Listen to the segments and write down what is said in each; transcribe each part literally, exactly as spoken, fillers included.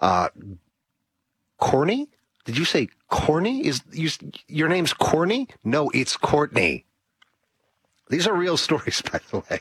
Uh, Corny? Did you say Corny? Is you, your name's Corny? No, it's Courtney. These are real stories, by the way.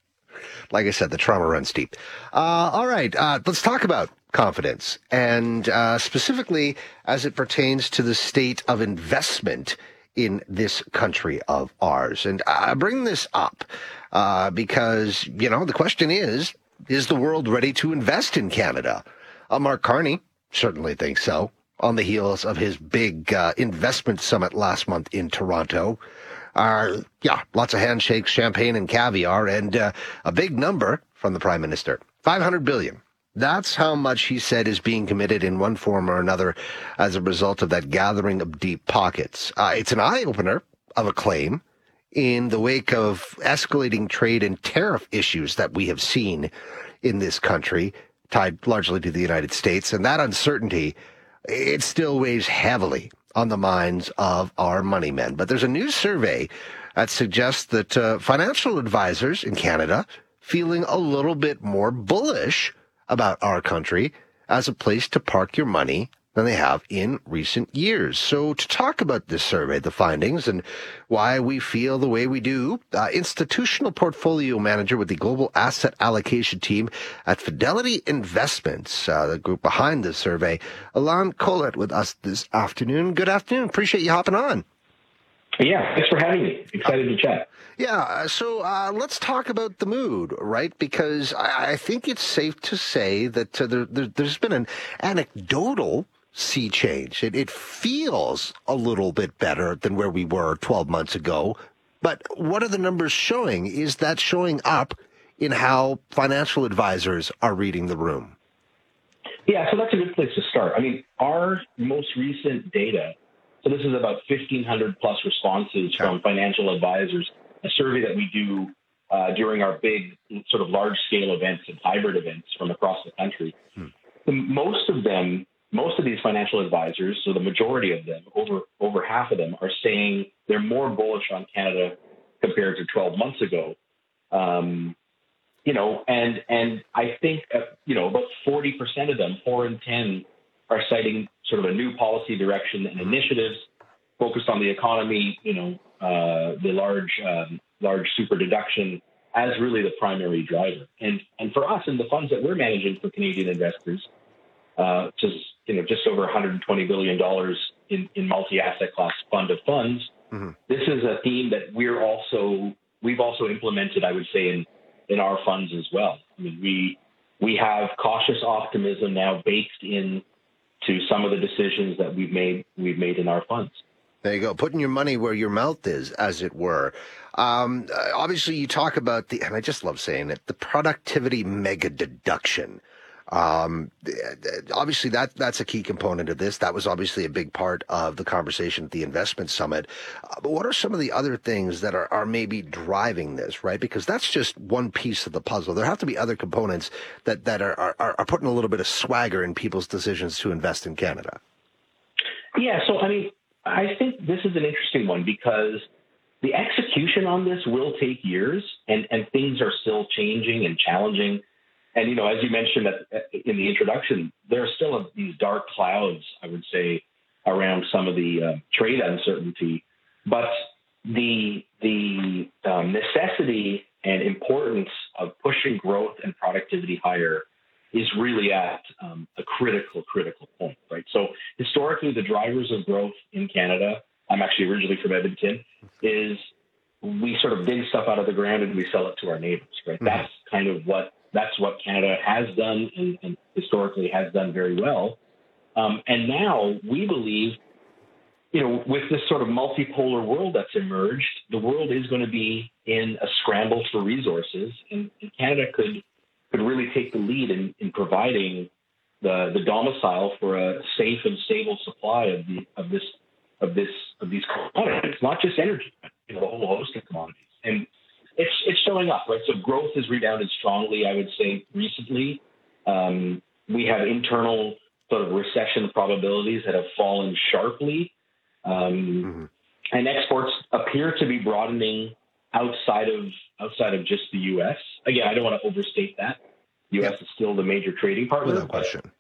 Like I said, the trauma runs deep. Uh, all right, uh, let's talk about confidence, and uh, specifically as it pertains to the state of investment in this country of ours. And I bring this up uh, because, you know, the question is, is the world ready to invest in Canada? Uh, Mark Carney certainly thinks so, on the heels of his big uh, investment summit last month in Toronto. Uh, yeah, lots of handshakes, champagne, and caviar, and uh, a big number from the Prime Minister, five hundred billion dollars. That's how much he said is being committed in one form or another as a result of that gathering of deep pockets. Uh, it's an eye-opener of a claim in the wake of escalating trade and tariff issues that we have seen in this country, tied largely to the United States. And that uncertainty, it still weighs heavily on the minds of our money men. But there's a new survey that suggests that uh, financial advisors in Canada feeling a little bit more bullish about our country as a place to park your money than they have in recent years. So to talk about this survey, the findings, and why we feel the way we do, uh, institutional portfolio manager with the global asset allocation team at Fidelity Investments, uh, the group behind this survey, Alon Collett with us this afternoon. Good afternoon. Appreciate you hopping on. Yeah, thanks for having me. Excited to chat. Yeah, so uh, let's talk about the mood, right? Because I, I think it's safe to say that uh, there, there, there's been an anecdotal sea change. It, it feels a little bit better than where we were twelve months ago. But what are the numbers showing? Is that showing up in how financial advisors are reading the room? Yeah, so that's a good place to start. I mean, our most recent data, so this is about fifteen hundred plus responses okay. from financial advisors, a survey that we do uh, during our big sort of large-scale events and hybrid events from across the country. Hmm. The, most of them, most of these financial advisors, so the majority of them, over over half of them, are saying they're more bullish on Canada compared to twelve months ago. Um, you know, and and I think, uh, you know, about forty percent of them, four in ten, are citing sort of a new policy direction and initiatives focused on the economy, you know, uh, the large um, large super deduction as really the primary driver. And and for us in the funds that we're managing for Canadian investors, uh, just you know just over one hundred twenty billion dollars in, in multi-asset class fund of funds, mm-hmm. this is a theme that we're also we've also implemented, I would say, in in our funds as well. I mean, we we have cautious optimism now baked in to some of the decisions that we've made we've made in our funds. There you go, putting your money where your mouth is, as it were. Um, obviously, you talk about the, and I just love saying it, the productivity mega deduction. Um, obviously, that that's a key component of this. That was obviously a big part of the conversation at the investment summit. Uh, but what are some of the other things that are, are maybe driving this, right? Because that's just one piece of the puzzle. There have to be other components that, that are, are, are putting a little bit of swagger in people's decisions to invest in Canada. Yeah, so, I mean, I think this is an interesting one because the execution on this will take years, and, and things are still changing and challenging. And, you know, as you mentioned in the introduction, there are still these dark clouds, I would say, around some of the uh, trade uncertainty. But the the um, necessity and importance of pushing growth and productivity higher is really at um, a critical, critical point, right? So historically, the drivers of growth in Canada, I'm actually originally from Edmonton, is we sort of dig stuff out of the ground and we sell it to our neighbors, right? Mm-hmm. That's kind of what that's what Canada has done and, and historically has done very well. Um, and now we believe, you know, with this sort of multipolar world that's emerged, the world is going to be in a scramble for resources, and, and Canada could could really take the lead in, in providing the the domicile for a safe and stable supply of the of this of this of these commodities, not just energy, but you know, the whole host of commodities. And it's it's showing up, right? So growth has rebounded strongly, I would say, recently. Um, we have internal sort of recession probabilities that have fallen sharply. Um, mm-hmm. And exports appear to be broadening outside of outside of just the U S. Again, I don't want to overstate that. The U S yeah. is still the major trading partner. Without question.